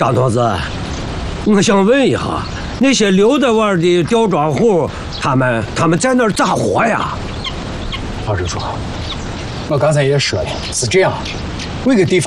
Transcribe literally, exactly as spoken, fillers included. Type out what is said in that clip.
张同志，我想问一下，那些留在玩的吊庄户，他们他们在那儿咋活呀？ 老实说，我刚才也说了，是这样，每个地方。